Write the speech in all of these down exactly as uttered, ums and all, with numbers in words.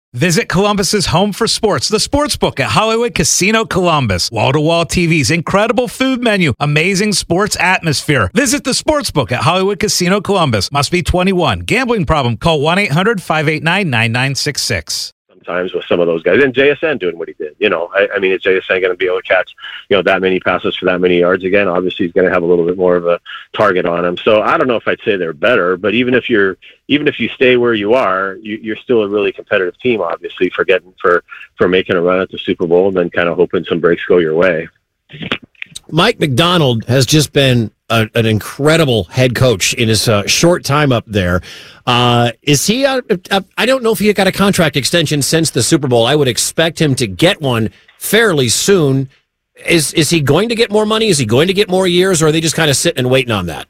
Visit Columbus's home for sports, the Sportsbook at Hollywood Casino Columbus. Wall-to-wall T Vs, incredible food menu, amazing sports atmosphere. Visit the Sportsbook at Hollywood Casino Columbus. Must be twenty-one. Gambling problem? Call one eight hundred five eight nine nine nine six six. Sometimes with some of those guys, and J S N doing what he did. You know, I, I mean, is J S N going to be able to catch, you know, that many passes for that many yards again? Obviously, he's going to have a little bit more of a target on him. So I don't know if I'd say they're better, but even if you're, even if you stay where you are, you, you're still a really competitive team. Obviously, for getting for for making a run at the Super Bowl and then kind of hoping some breaks go your way. Mike Macdonald has just been a, an incredible head coach in his uh, short time up there. Uh, is he? Uh, uh, I don't know if he got a contract extension since the Super Bowl. I would expect him to get one fairly soon. Is is he going to get more money? Is he going to get more years, or are they just kind of sitting and waiting on that?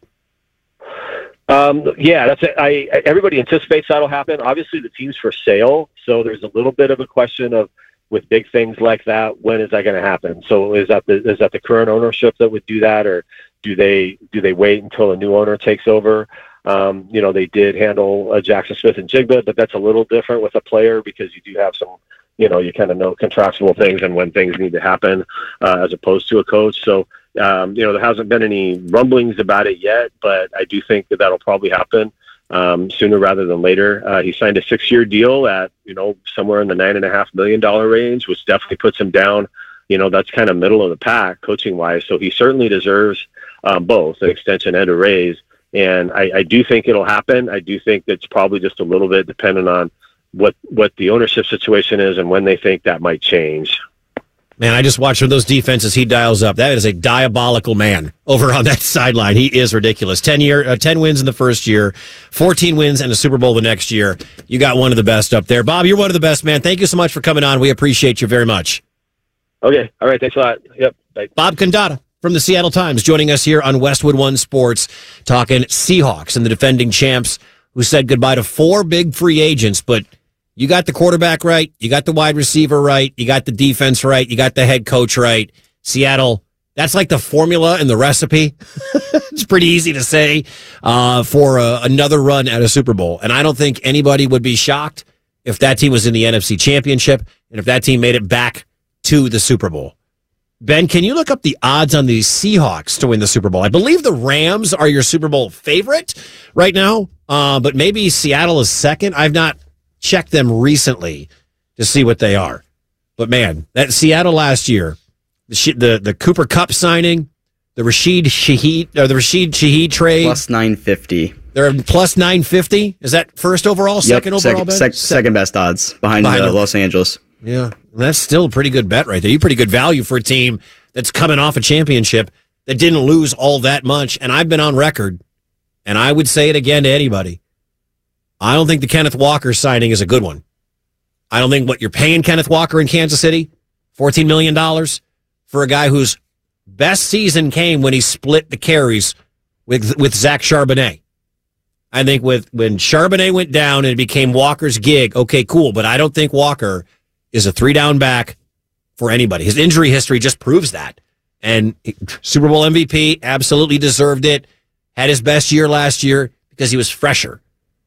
Um, yeah, that's it. I, everybody anticipates that'll happen. Obviously, the team's for sale, so there's a little bit of a question of, with big things like that, when is that going to happen? So is that the is that the current ownership that would do that, or do they do they wait until a new owner takes over? Um, you know, they did handle uh, Jackson Smith and Jigba, but that's a little different with a player because you do have some, you know, you kind of know contractual things and when things need to happen uh, as opposed to a coach. So, um, you know, there hasn't been any rumblings about it yet, but I do think that that'll probably happen um, sooner rather than later. Uh, he signed a six-year deal at, you know, somewhere in the nine and a half million dollar range, which definitely puts him down. You know, that's kind of middle of the pack coaching wise. So he certainly deserves um, both an extension and a raise. And I, I do think it'll happen. I do think that's probably just a little bit dependent on what, what the ownership situation is and when they think that might change. Man, I just watched those defenses he dials up. That is a diabolical man over on that sideline. He is ridiculous. Ten year, uh, ten wins in the first year, fourteen wins and a Super Bowl the next year. You got one of the best up there. Bob, you're one of the best, man. Thank you so much for coming on. We appreciate you very much. Okay. All right. Thanks a lot. Yep. Bye. Bob Condotta from the Seattle Times joining us here on Westwood One Sports, talking Seahawks and the defending champs who said goodbye to four big free agents, but you got the quarterback right, you got the wide receiver right, you got the defense right, you got the head coach right. Seattle, that's like the formula and the recipe. It's pretty easy to say uh, for uh, another run at a Super Bowl. And I don't think anybody would be shocked if that team was in the N F C Championship and if that team made it back to the Super Bowl. Ben, can you look up the odds on the Seahawks to win the Super Bowl? I believe the Rams are your Super Bowl favorite right now, uh, but maybe Seattle is second. I've not checked them recently to see what they are. But man, that Seattle last year, the the, the Cooper Kupp signing, the Rashid Shaheed or the Rashid Shaheed trade, plus nine fifty. They're plus nine fifty. Is that first overall, yep, second overall? Second, bet? sec- second best odds behind, behind uh, Los Angeles. Yeah, that's still a pretty good bet right there. You pretty good value for a team that's coming off a championship that didn't lose all that much. And I've been on record, and I would say it again to anybody. I don't think the Kenneth Walker signing is a good one. I don't think what you're paying Kenneth Walker in Kansas City, fourteen million dollars, for a guy whose best season came when he split the carries with with Zach Charbonnet. I think with when Charbonnet went down and it became Walker's gig, okay, cool, but I don't think Walker is a three-down back for anybody. His injury history just proves that. And Super Bowl M V P, absolutely deserved it. Had his best year last year because he was fresher.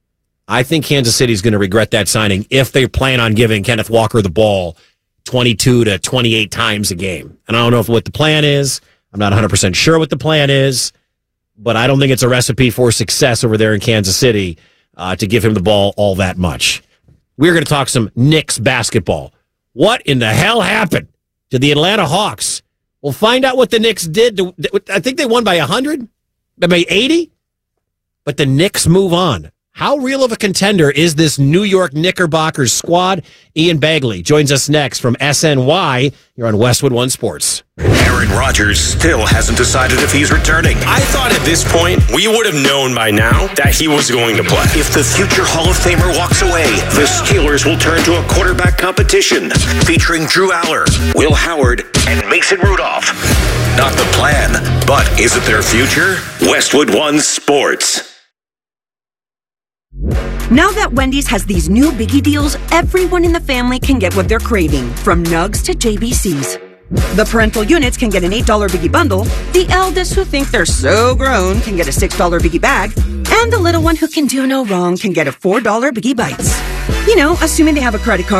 I think Kansas City's going to regret that signing if they plan on giving Kenneth Walker the ball twenty-two to twenty-eight times a game. And I don't know if what the plan is. I'm not one hundred percent sure what the plan is, but I don't think it's a recipe for success over there in Kansas City uh, to give him the ball all that much. We're going to talk some Knicks basketball. What in the hell happened to the Atlanta Hawks? We'll find out what the Knicks did. To, I think they won by one hundred, by eighty, but the Knicks move on. How real of a contender is this New York Knickerbockers squad? Ian Bagley joins us next from S N Y. You're on Westwood One Sports. Aaron Rodgers still hasn't decided if he's returning. I thought at this point we would have known by now that he was going to play. If the future Hall of Famer walks away, the Steelers will turn to a quarterback competition featuring Drew Aller, Will Howard, and Mason Rudolph. Not the plan, but is it their future? Westwood One Sports. Now that Wendy's has these new biggie deals, everyone in the family can get what they're craving, from nugs to J B Cs. The parental units can get an eight dollar biggie bundle, the eldest who think they're so grown can get a six dollar biggie bag, and the little one who can do no wrong can get a four dollar biggie bites. You know, assuming they have a credit card.